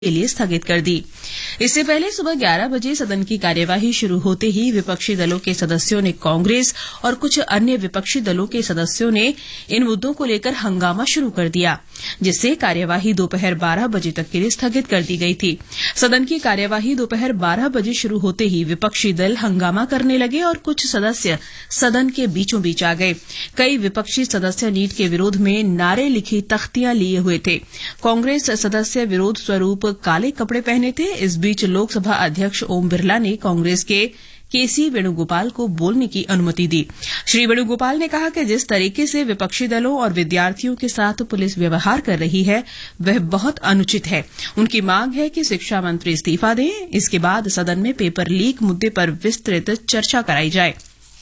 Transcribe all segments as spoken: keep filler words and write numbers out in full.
के लिए स्थगित कर दी। इससे पहले सुबह ग्यारह बजे सदन की कार्यवाही शुरू होते ही विपक्षी दलों के सदस्यों ने कांग्रेस और कुछ अन्य विपक्षी दलों के सदस्यों ने इन मुद्दों को लेकर हंगामा शुरू कर दिया, जिससे कार्यवाही दोपहर बारह बजे तक के लिए स्थगित कर दी गई थी। सदन की कार्यवाही दोपहर बारह बजे शुरू होते ही विपक्षी दल हंगामा करने लगे और कुछ सदस्य सदन के बीचों बीच आ गए। कई विपक्षी सदस्य नीट के विरोध में नारे लिखी तख्तियां लिए हुए थे। कांग्रेस सदस्य विरोध स्वरूप काले कपड़े पहने थे। इस बीच लोकसभा अध्यक्ष ओम बिरला ने कांग्रेस के केसी वेणुगोपाल को बोलने की अनुमति दी। श्री वेणुगोपाल ने कहा कि जिस तरीके से विपक्षी दलों और विद्यार्थियों के साथ पुलिस व्यवहार कर रही है वह बहुत अनुचित है। उनकी मांग है कि शिक्षा मंत्री इस्तीफा दें। इसके बाद सदन में पेपर लीक मुद्दे पर विस्तृत चर्चा कराई जाए।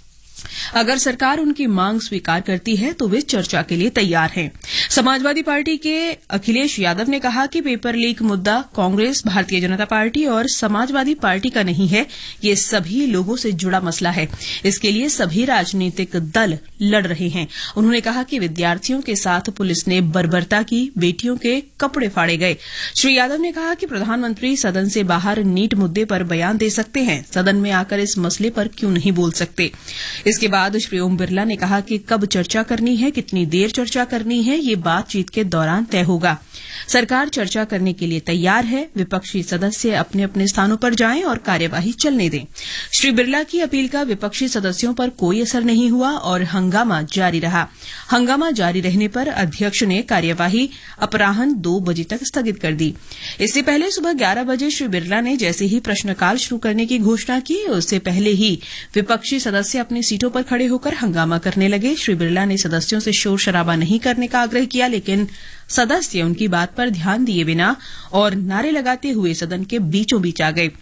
अगर सरकार उनकी मांग स्वीकार करती है तो वे चर्चा के लिए तैयार हैं। समाजवादी पार्टी के अखिलेश यादव ने कहा कि पेपर लीक मुद्दा कांग्रेस, भारतीय जनता पार्टी और समाजवादी पार्टी का नहीं है, ये सभी लोगों से जुड़ा मसला है। इसके लिए सभी राजनीतिक दल लड़ रहे हैं। उन्होंने कहा कि विद्यार्थियों के साथ पुलिस ने बर्बरता की, बेटियों के कपड़े फाड़े गए। श्री यादव ने कहा कि प्रधानमंत्री सदन से बाहर नीट मुद्दे पर बयान दे सकते हैं, सदन में आकर इस मसले पर क्यों नहीं बोल सकते। इसके बाद श्री ओम बिरला ने कहा कि कब चर्चा करनी है, कितनी देर चर्चा करनी है, ये बातचीत के दौरान तय होगा। सरकार चर्चा करने के लिए तैयार है। विपक्षी सदस्य अपने अपने स्थानों पर जाएं और कार्यवाही चलने दें। श्री बिरला की अपील का विपक्षी सदस्यों पर कोई असर नहीं हुआ और हंगामा जारी रहा। हंगामा जारी रहने पर अध्यक्ष ने कार्यवाही अपराह्न दो बजे तक स्थगित कर दी। इससे पहले सुबह ग्यारह बजे श्री बिरला ने जैसे ही प्रश्नकाल शुरू करने की घोषणा की, उससे पहले ही विपक्षी सदस्य अपनी सीटों पर खड़े होकर हंगामा करने लगे। श्री बिरला ने सदस्यों से शोर शराबा नहीं करने का आग्रह किया, लेकिन सदस्य उनकी बात पर ध्यान दिए बिना और नारे लगाते हुए सदन के बीचों बीच आ गए।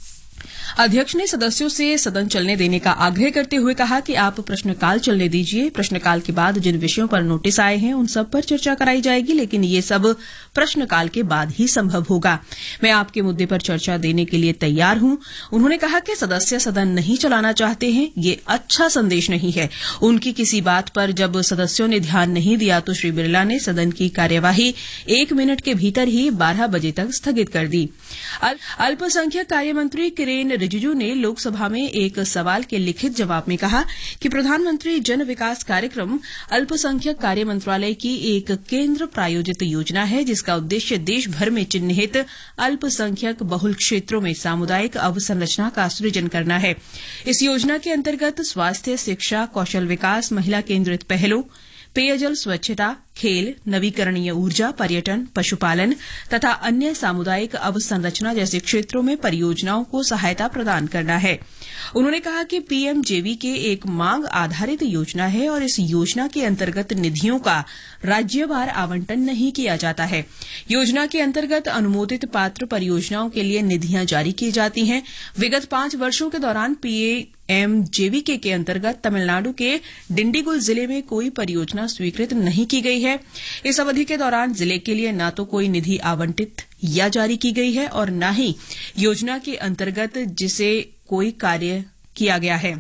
अध्यक्ष ने सदस्यों से सदन चलने देने का आग्रह करते हुए कहा कि आप प्रश्नकाल चलने दीजिए। प्रश्नकाल के बाद जिन विषयों पर नोटिस आए हैं उन सब पर चर्चा कराई जाएगी, लेकिन ये सब प्रश्नकाल के बाद ही संभव होगा। मैं आपके मुद्दे पर चर्चा देने के लिए तैयार हूं। उन्होंने कहा कि सदस्य सदन नहीं चलाना चाहते हैं, ये अच्छा संदेश नहीं है। उनकी किसी बात पर जब सदस्यों ने ध्यान नहीं दिया तो श्री बिरला ने सदन की कार्यवाही एक मिनट के भीतर ही बारह बजे तक स्थगित कर दी। अल्पसंख्यक कार्य मंत्री किरेन रिजिजू ने लोकसभा में एक सवाल के लिखित जवाब में कहा कि प्रधानमंत्री जन विकास कार्यक्रम अल्पसंख्यक कार्य मंत्रालय की एक केंद्र प्रायोजित योजना है, जिसका उद्देश्य देश भर में चिन्हित अल्पसंख्यक बहुल क्षेत्रों में सामुदायिक अवसंरचना का सृजन करना है। इस योजना के अंतर्गत स्वास्थ्य, शिक्षा, कौशल विकास, महिला केंद्रित पहलों, पेयजल स्वच्छता, खेल, नवीकरणीय ऊर्जा, पर्यटन, पशुपालन तथा अन्य सामुदायिक अवसंरचना जैसे क्षेत्रों में परियोजनाओं को सहायता प्रदान करना है। उन्होंने कहा कि पीएमजेवी के एक मांग आधारित योजना है और इस योजना के अंतर्गत निधियों का राज्यवार आवंटन नहीं किया जाता है। योजना के अंतर्गत अनुमोदित पात्र परियोजनाओं के लिए निधियां जारी की जाती हैं। विगत पांच वर्षों के दौरान पीएमजेवीके के अंतर्गत तमिलनाडु के डिंडीगुल जिले में कोई परियोजना स्वीकृत नहीं की गई है। इस अवधि के दौरान जिले के लिए न तो कोई निधि आवंटित या जारी की गई है और न ही योजना के अंतर्गत जिसे कोई कार्य किया गया है।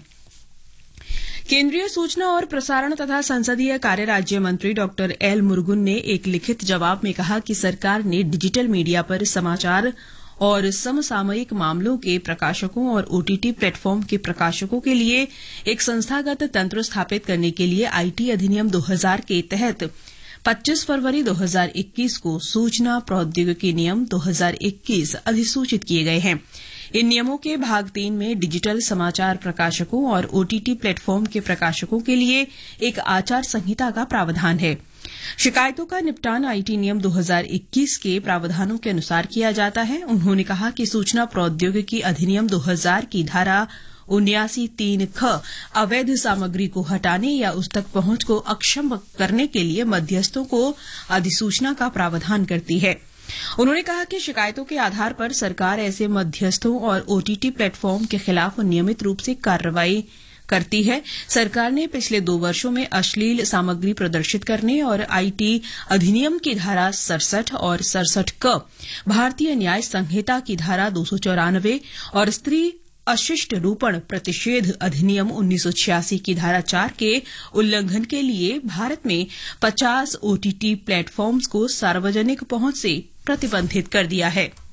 केंद्रीय सूचना और प्रसारण तथा संसदीय कार्य राज्य मंत्री डॉक्टर एल मुरुगन ने एक लिखित जवाब में कहा कि सरकार ने डिजिटल मीडिया पर समाचार और समसामयिक मामलों के प्रकाशकों और ओटीटी प्लेटफॉर्म के प्रकाशकों के लिए एक संस्थागत तंत्र स्थापित करने के लिए आईटी अधिनियम दो हज़ार के तहत पच्चीस फरवरी दो हज़ार इक्कीस को सूचना प्रौद्योगिकी नियम दो हज़ार इक्कीस अधिसूचित किए गए हैं। इन नियमों के भाग तीन में डिजिटल समाचार प्रकाशकों और ओटीटी प्लेटफॉर्म के प्रकाशकों के लिए एक आचार संहिता का प्रावधान है। शिकायतों का निपटान आईटी नियम दो हज़ार इक्कीस के प्रावधानों के अनुसार किया जाता है। उन्होंने कहा कि सूचना प्रौद्योगिकी अधिनियम दो हज़ार की धारा उन्यासी तीन ख अवैध सामग्री को हटाने या उस तक पहुंच को अक्षम करने के लिए मध्यस्थों को अधिसूचना का प्रावधान करती है। उन्होंने कहा कि शिकायतों के आधार पर सरकार ऐसे मध्यस्थों और ओटीटी प्लेटफॉर्म के खिलाफ नियमित रूप से कार्रवाई करती है। सरकार ने पिछले दो वर्षों में अश्लील सामग्री प्रदर्शित करने और आईटी अधिनियम की धारा सड़सठ और सड़सठ क, भारतीय न्याय संहिता की धारा दो सौ चौरानवे और स्त्री अशिष्ट रूपण प्रतिषेध अधिनियम उन्नीस सौ छियासी की धारा चार के उल्लंघन के लिए भारत में पचास ओटीटी प्लेटफॉर्म्स को सार्वजनिक पहुंच से प्रतिबंधित कर दिया है।